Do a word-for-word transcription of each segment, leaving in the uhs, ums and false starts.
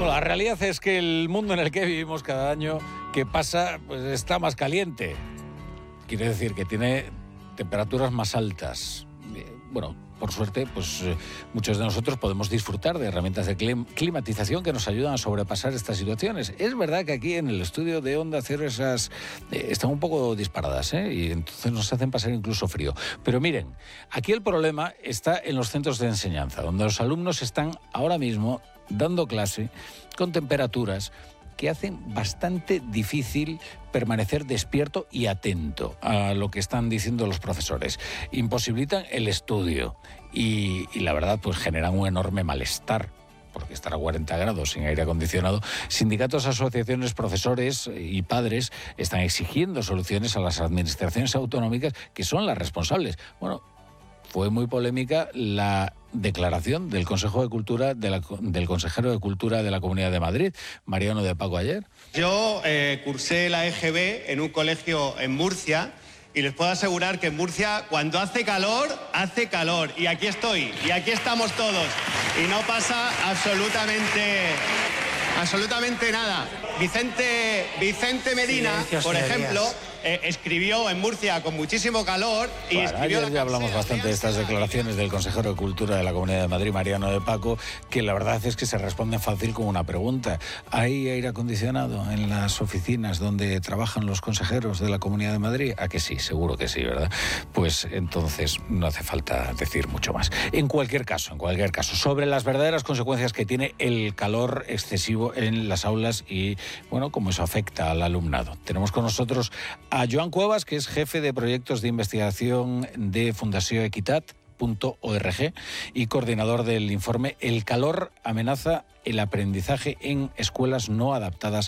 Bueno, la realidad es que el mundo en el que vivimos cada año que pasa pues está más caliente. Quiere decir que tiene temperaturas más altas. Bueno, por suerte, pues muchos de nosotros podemos disfrutar de herramientas de climatización que nos ayudan a sobrepasar estas situaciones. Es verdad que aquí en el estudio de Onda Cero esas eh, están un poco disparadas, ¿eh? Y entonces nos hacen pasar incluso frío. Pero miren, aquí el problema está en los centros de enseñanza, donde los alumnos están ahora mismo dando clase con temperaturas que hacen bastante difícil permanecer despierto y atento a lo que están diciendo los profesores. Imposibilitan el estudio y, y la verdad pues generan un enorme malestar, porque estar a cuarenta grados sin aire acondicionado. Sindicatos, asociaciones, profesores y padres están exigiendo soluciones a las administraciones autonómicas que son las responsables. Bueno, fue muy polémica la declaración del Consejo de Cultura, de la, del consejero de Cultura de la Comunidad de Madrid, Mariano de Paco, ayer. Yo eh, cursé la E G B en un colegio en Murcia y les puedo asegurar que en Murcia cuando hace calor, hace calor. Y aquí estoy, y aquí estamos todos. Y no pasa absolutamente, absolutamente nada. Vicente, Vicente Medina, Silencio, por ejemplo... Eh, escribió en Murcia con muchísimo calor y bueno, escribió ayer ya hablamos bastante de estas declaraciones del consejero de Cultura de la Comunidad de Madrid, Mariano de Paco, que la verdad es que se responden fácil con una pregunta. ¿Hay aire acondicionado en las oficinas donde trabajan los consejeros de la Comunidad de Madrid? ¿A que sí? Seguro que sí, ¿verdad? Pues entonces no hace falta decir mucho más. En cualquier caso, en cualquier caso, sobre las verdaderas consecuencias que tiene el calor excesivo en las aulas y, bueno, cómo eso afecta al alumnado. Tenemos con nosotros a Joan Cuevas, que es jefe de proyectos de investigación de Fundació Equitat punto org y coordinador del informe El calor amenaza el aprendizaje en escuelas no adaptadas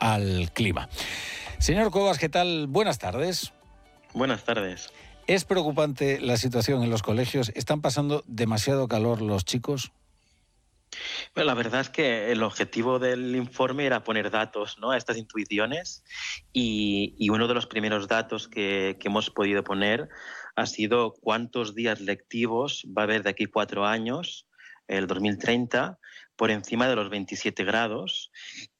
al clima. Señor Cuevas, ¿qué tal? Buenas tardes. Buenas tardes. ¿Es preocupante la situación en los colegios? ¿Están pasando demasiado calor los chicos? Bueno, la verdad es que el objetivo del informe era poner datos, ¿no?, a estas intuiciones y, y uno de los primeros datos que, que hemos podido poner ha sido cuántos días lectivos va a haber de aquí cuatro años, el dos mil treinta, por encima de los veintisiete grados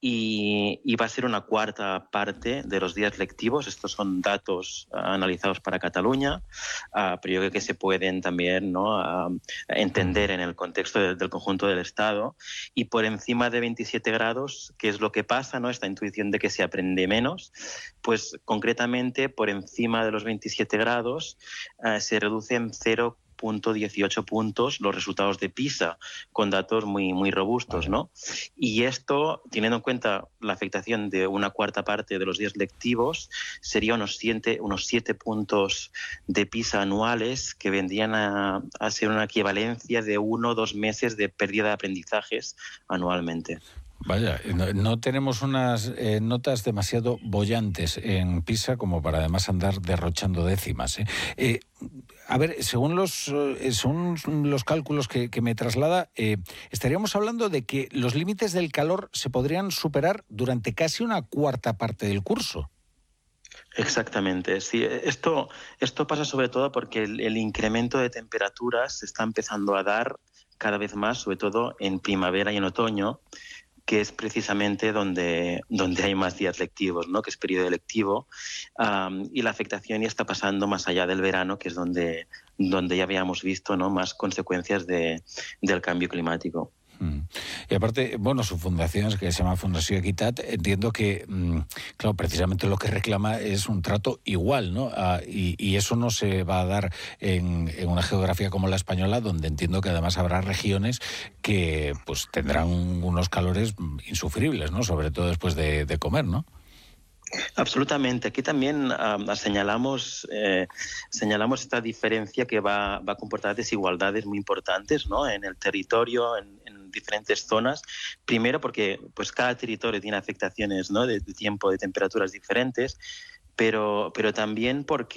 y, y va a ser una cuarta parte de los días lectivos. Estos son datos uh, analizados para Cataluña, uh, pero yo creo que se pueden también, ¿no?, uh, entender en el contexto de, del conjunto del Estado. Y por encima de veintisiete grados, ¿qué es lo que pasa, ¿no?, esta intuición de que se aprende menos? Pues concretamente por encima de los veintisiete grados uh, se reducen cero punto dieciocho puntos los resultados de PISA, con datos muy, muy robustos, ¿no? Y esto, teniendo en cuenta la afectación de una cuarta parte de los días lectivos, sería unos siete, unos siete puntos de PISA anuales que vendrían a, a ser una equivalencia de uno o dos meses de pérdida de aprendizajes anualmente. Vaya, no, no tenemos unas eh, notas demasiado bollantes en PISA como para además andar derrochando décimas, ¿eh? Eh, a ver, según los, eh, según los cálculos que, que me traslada, eh, estaríamos hablando de que los límites del calor se podrían superar durante casi una cuarta parte del curso. Exactamente, sí. Esto, esto pasa sobre todo porque el, el incremento de temperaturas se está empezando a dar cada vez más, sobre todo en primavera y en otoño, que es precisamente donde, donde hay más días lectivos, ¿no?, que es periodo lectivo, um, y la afectación ya está pasando más allá del verano, que es donde, donde ya habíamos visto, ¿no?, más consecuencias de, del cambio climático. Y aparte, bueno, su fundación, que se llama Fundació Equitat, entiendo que, claro, precisamente lo que reclama es un trato igual, ¿no? Ah, y, y eso no se va a dar en, en una geografía como la española, donde entiendo que además habrá regiones que pues tendrán unos calores insufribles, ¿no? Sobre todo después de, de comer, ¿no? Absolutamente. Aquí también uh, señalamos, eh, señalamos esta diferencia que va, va a comportar desigualdades muy importantes, ¿no?, en el territorio, en, en diferentes zonas. Primero porque pues, cada territorio tiene afectaciones, ¿no?, de, de tiempo, de temperaturas diferentes, pero, pero también porque